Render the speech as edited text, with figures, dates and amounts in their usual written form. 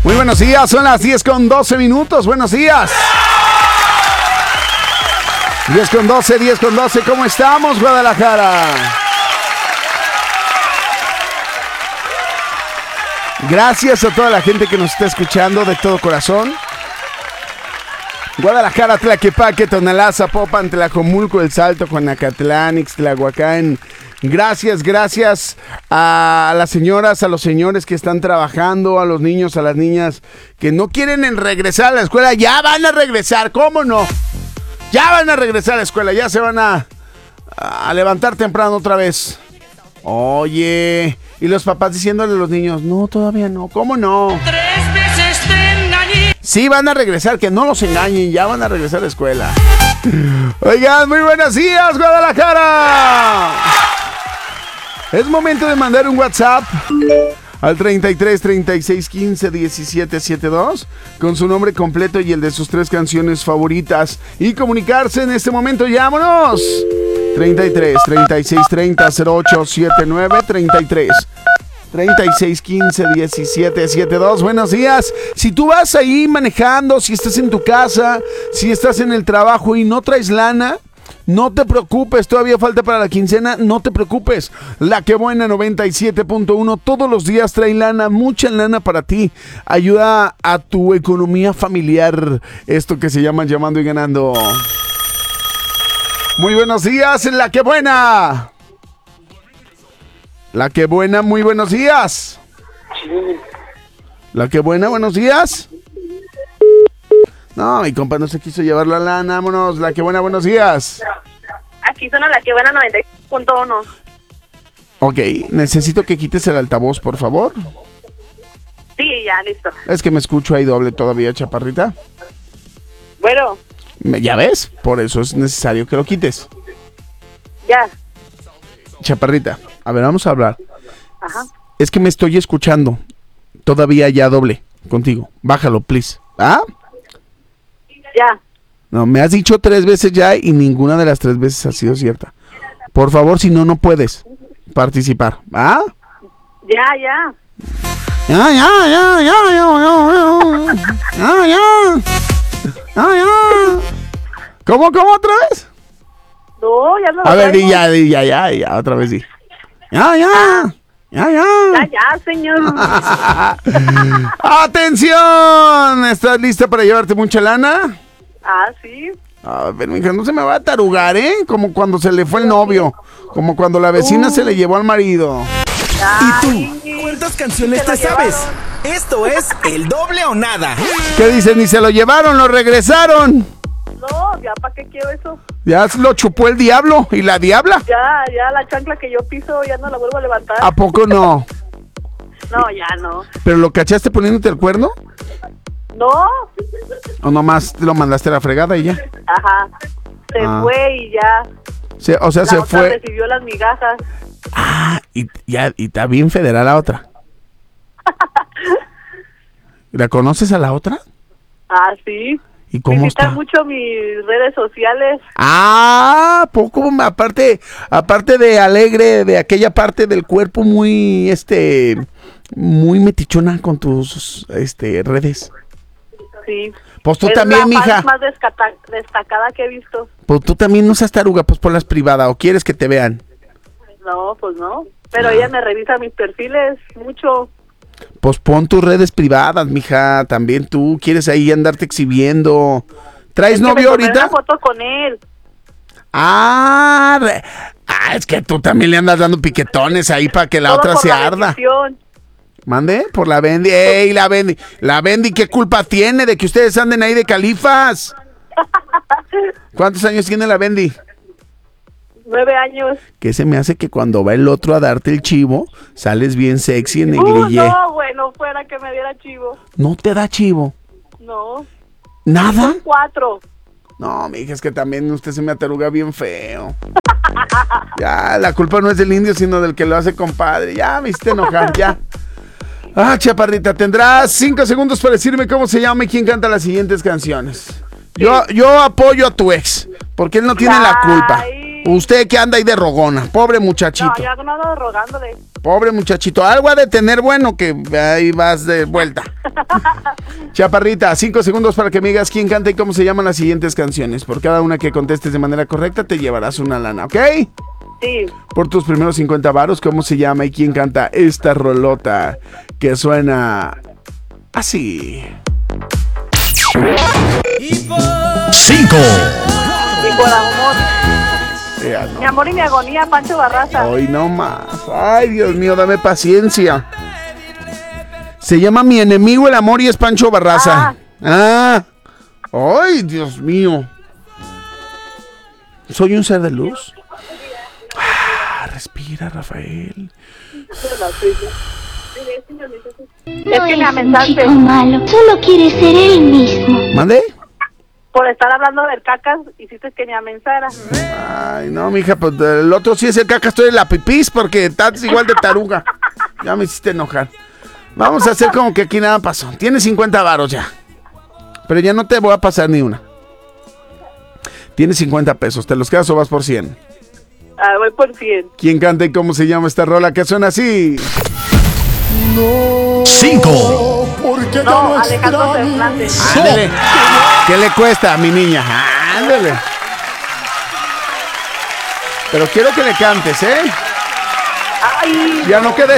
Muy buenos días, son las 10:12. Buenos días. 10:12. ¿Cómo estamos, Guadalajara? Gracias a toda la gente que nos está escuchando de todo corazón. Guadalajara, Tlaquepaque, Tonalá, Zapopan, Tlajomulco, El Salto, Juanacatlán, Ixtlahuacán. Gracias a las señoras, a los señores que están trabajando, a los niños, a las niñas que no quieren regresar a la escuela. Ya van a regresar, ¿cómo no? Ya van a regresar a la escuela, ya se van a levantar temprano otra vez. Oye, y los papás diciéndole a los niños, no, todavía no, ¿cómo no? 3 veces te engañé. Sí, van a regresar, que no los engañen, ya van a regresar a la escuela. Oigan, muy buenos días, Guadalajara. Es momento de mandar un WhatsApp al 33 36 15 17 72 con su nombre completo y el de sus 3 canciones favoritas y comunicarse en este momento. ¡Llámonos! 33 36 30 08 79 33 36 15 17 72. Buenos días. Si tú vas ahí manejando, si estás en tu casa, si estás en el trabajo y no traes lana, no te preocupes, todavía falta para la quincena, no te preocupes. La Que Buena 97.1 todos los días trae lana, mucha lana para ti. Ayuda a tu economía familiar, esto que se llama Llamando y Ganando. Muy buenos días, La Que Buena. La Que Buena, muy buenos días. La Que Buena, buenos días. No, mi compa no se quiso llevar la lana, vámonos. La Que Buena, buenos días. Aquí suena La Que Buena 96.1. Ok, necesito que quites el altavoz, por favor. Sí, ya, listo. Es que me escucho ahí doble todavía, chaparrita. Bueno, ¿Ya ves? Por eso es necesario que lo quites. ya. Chaparrita, a ver, vamos a hablar. Ajá. Es que me estoy escuchando todavía ya doble contigo. Bájalo, please. ¿Ah? Ya. No, me has dicho 3 veces ya y ninguna de las 3 veces ha sido cierta. Por favor, si no, no puedes participar. ¿Ah? Ya. Ya. ¿Cómo otra vez? No, ya no lo A ver, traigo. ya, otra vez sí. Ya. Ya, señor. ¡Atención! ¿Estás lista para llevarte mucha lana? Sí. A ver, mija, no se me va a tarugar, ¿eh? Como cuando se le fue el novio. Como cuando la vecina se le llevó al marido. ¿Y tú? ¿Cuántas canciones te sabes? Esto es El Doble o Nada. ¿Qué dicen? Ni se lo llevaron, lo regresaron. No, ya, ¿para qué quiero eso? Ya lo chupó el diablo y la diabla. Ya, la chancla que yo piso ya no la vuelvo a levantar. ¿A poco no? No, ya no. ¿Pero lo cachaste poniéndote el cuerno? No. ¿O nomás te lo mandaste a la fregada y ya? Ajá. Se fue y ya. Se La otra fue. recibió las migajas. Y está bien federal la otra. ¿La conoces a la otra? Sí. ¿Y cómo Visitan está? mucho mis redes sociales. Poco, aparte de alegre, de aquella parte del cuerpo muy, muy metichona con tus, redes. Sí. Pues tú Es también, la mija. más destacada que he visto. Pues tú también no seas taruga, pues ponlas privadas, o quieres que te vean. No, pues no. Pero ella me revisa mis perfiles mucho. Pues pon tus redes privadas, mija, también tú quieres ahí andarte exhibiendo. ¿Traes Es que novio me tomé ahorita? una foto con él. Es que tú también le andas dando piquetones ahí para que la Todo otra por se la arda. bendición. ¿Mande? Por la Bendy. ¡Ey, la Bendy! La Bendy, ¿qué culpa tiene de que ustedes anden ahí de califas? ¿Cuántos años tiene la Bendy? 9 años. Que se me hace que cuando va el otro a darte el chivo, sales bien sexy en negligé. No, bueno, fuera que me diera chivo. ¿No te da chivo? No. ¿Nada? Son 4. No, mija, es que también usted se me ataruga bien feo. Ya, la culpa no es del indio, sino del que lo hace compadre. Ya, me hiciste enojar, ya. Chaparrita, tendrás 5 segundos para decirme cómo se llama y quién canta las siguientes canciones. Yo apoyo a tu ex, porque él no tiene la culpa. Usted que anda ahí de rogona, pobre muchachito. No, ya no ando rogándole. Pobre muchachito, algo ha de tener bueno que ahí vas de vuelta. Chaparrita, 5 segundos para que me digas quién canta y cómo se llaman las siguientes canciones. Por cada una que contestes de manera correcta te llevarás una lana, ¿ok? Sí. Por tus primeros 50 varos, ¿cómo se llama y quién canta esta rolota que suena así? 5, Y por amor. Ya no. Mi amor y mi agonía, Pancho Barraza. Hoy no más. Ay, Dios mío, dame paciencia. Se llama Mi enemigo el amor y es Pancho Barraza. Ay, Dios mío. ¿Soy un ser de luz? Respira, Rafael. Es que me un amenazaste chico malo, solo quiere ser él mismo. ¿Mande? por estar hablando del cacas, hiciste que me amenazara. Ay, no, mija, pues el otro sí es el caca, estoy en la pipís porque estás igual de taruga. Ya me hiciste enojar. Vamos a hacer como que aquí nada pasó. Tienes 50 varos ya. Pero ya no te voy a pasar ni una. Tienes 50 pesos. ¿Te los quedas o vas por 100? Ah, voy por 100. ¿Quién canta y cómo se llama esta rola que suena así? 5, No, Alejandro Fernández. Ándale. ¿Qué le cuesta a mi niña? Ándale. Pero quiero que le cantes, ¿eh? Ay, Ya no quede